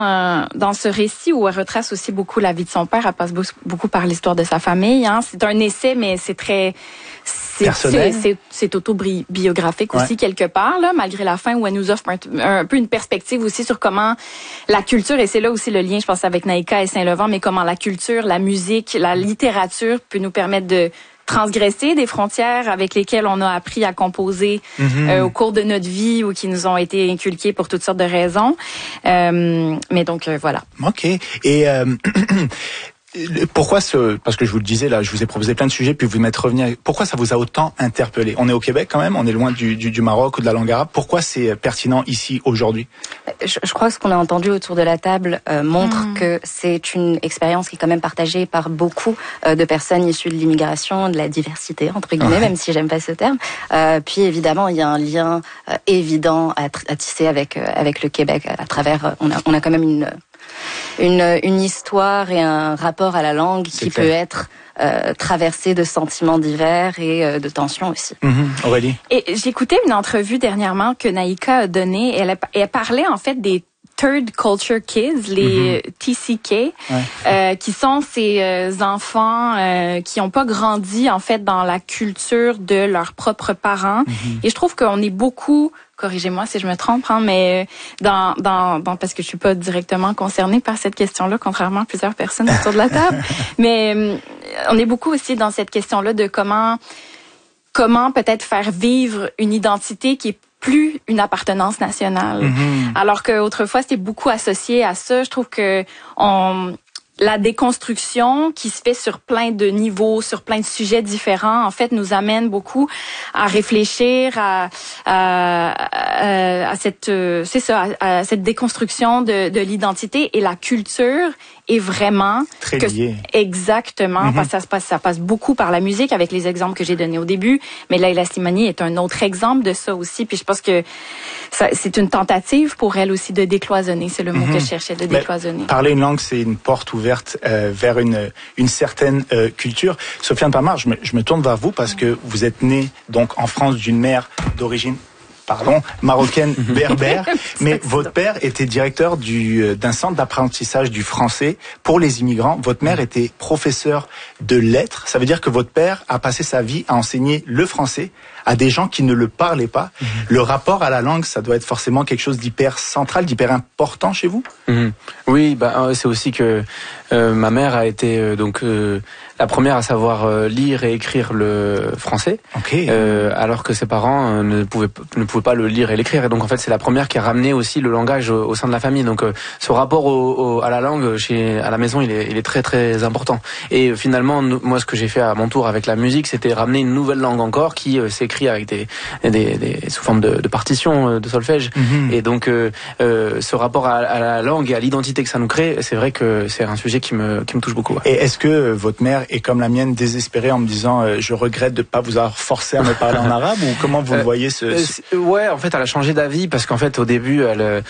dans ce récit où elle retrace aussi beaucoup la vie de son père. Elle passe beaucoup par l'histoire de sa famille. Hein. C'est un essai, mais c'est très... C'est autobiographique aussi quelque part, là, malgré la fin où elle nous offre un peu une perspective aussi sur comment la culture, et c'est là aussi le lien, je pense, avec Naïka et Saint-Levant, mais comment la culture, la musique, la littérature peut nous permettre de transgresser des frontières avec lesquelles on a appris à composer au cours de notre vie ou qui nous ont été inculquées pour toutes sortes de raisons. Mais donc, voilà. OK. Et... pourquoi parce que je vous le disais là, je vous ai proposé plein de sujets puis vous m'êtes revenu. Pourquoi ça vous a autant interpellé? On est au Québec quand même, on est loin du Maroc ou de la langue arabe. Pourquoi c'est pertinent ici aujourd'hui? Je crois que ce qu'on a entendu autour de la table montre que c'est une expérience qui est quand même partagée par beaucoup de personnes issues de l'immigration, de la diversité entre guillemets, même si j'aime pas ce terme. Puis évidemment, il y a un lien évident à tisser avec le Québec à travers. On a quand même une histoire et un rapport à la langue qui peut être traversé de sentiments divers et de tensions aussi. Aurélie? Et j'écoutais une entrevue dernièrement que Naïka a donnée. Elle parlait en fait des Third Culture Kids, les TCK, qui sont ces enfants qui n'ont pas grandi en fait dans la culture de leurs propres parents. Et je trouve qu'on est beaucoup, corrigez-moi si je me trompe, hein, mais parce que je suis pas directement concernée par cette question-là, contrairement à plusieurs personnes autour de la table. Mais on est beaucoup aussi dans cette question-là de comment peut-être faire vivre une identité qui est plus une appartenance nationale. Alors qu'autrefois, c'était beaucoup associé à ça. Je trouve que la déconstruction qui se fait sur plein de niveaux, sur plein de sujets différents, en fait, nous amène beaucoup à réfléchir à cette déconstruction de l'identité, et la culture est vraiment très lié. Exactement, parce que ça passe beaucoup par la musique avec les exemples que j'ai donnés au début, mais Leila Slimani est un autre exemple de ça aussi, puis je pense que c'est une tentative pour elle aussi de décloisonner, c'est le mot que je cherchais, de décloisonner. Parler une langue, c'est une porte ouverte vers une certaine culture. Sofiane Pamar, je me tourne vers vous parce que vous êtes née donc en France d'une mère d'origine marocaine berbère, mais votre père était directeur d'un centre d'apprentissage du français pour les immigrants. Votre mère était professeure de lettres. Ça veut dire que votre père a passé sa vie à enseigner le français à des gens qui ne le parlaient pas. Le rapport à la langue, ça doit être forcément quelque chose d'hyper central, d'hyper important chez vous. Oui, c'est aussi que ma mère a été la première à savoir lire et écrire le français, alors que ses parents ne pouvaient pas le lire et l'écrire. Et donc en fait, c'est la première qui a ramené aussi le langage au sein de la famille. Donc ce rapport à la langue à la maison, il est très très important. Et finalement, moi, ce que j'ai fait à mon tour avec la musique, c'était ramener une nouvelle langue encore qui s'écrit avec des sous forme de partitions de solfège. Et donc ce rapport à la langue et à l'identité que ça nous crée, c'est vrai que c'est un sujet qui me touche beaucoup. Et est-ce que votre mère est comme la mienne, désespérée en me disant je regrette de pas vous avoir forcé à me parler en arabe, ou comment vous le voyez Ouais, en fait, elle a changé d'avis parce qu'en fait, au début,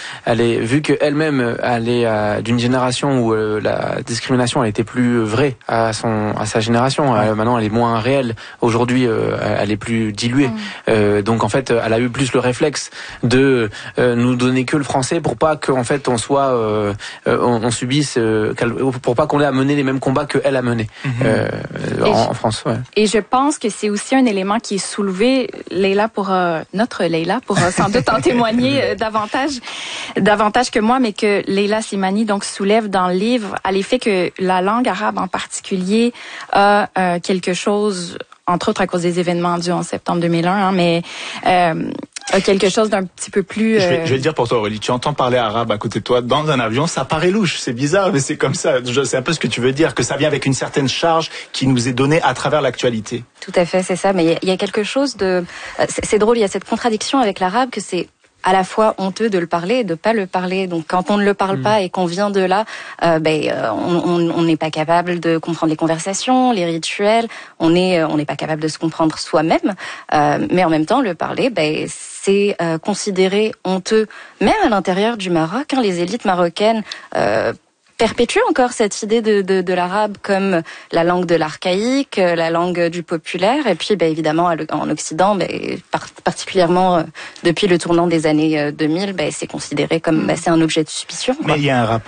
vu qu'elle-même elle est d'une génération où la discrimination elle était plus vraie à sa génération. Maintenant, elle est moins réelle. Aujourd'hui, elle est plus diluée. Donc en fait, elle a eu plus le réflexe de nous donner que le français pour pas qu'en fait on soit on subisse, pour pas qu'on ait à mener les mêmes combats qu'elle a menés en France. Et je pense que c'est aussi un élément qui est soulevé, notre Leila pourra sans doute en témoigner davantage que moi, mais que Leila Slimani donc soulève dans le livre, à l'effet que la langue arabe en particulier a quelque chose, entre autres à cause des événements du 11 septembre 2001, mais quelque chose d'un petit peu plus... Je vais le dire pour toi, Aurélie. Tu entends parler arabe à côté de toi dans un avion, ça paraît louche, c'est bizarre, mais c'est comme ça. C'est un peu ce que tu veux dire, que ça vient avec une certaine charge qui nous est donnée à travers l'actualité. Tout à fait, c'est ça. Mais il y a quelque chose de... C'est drôle, il y a cette contradiction avec l'arabe que c'est à la fois honteux de le parler et de pas le parler. Donc quand on ne le parle pas et qu'on vient de là, on n'est pas capable de comprendre les conversations, les rituels. On n'est pas capable de se comprendre soi-même. Mais en même temps, le parler, c'est considéré honteux, même à l'intérieur du Maroc. Les élites marocaines perpétue encore cette idée de l'arabe comme la langue de l'archaïque, la langue du populaire, et puis évidemment en Occident, particulièrement depuis le tournant des années 2000, c'est considéré comme c'est un objet de suspicion. Mais il y a un rapport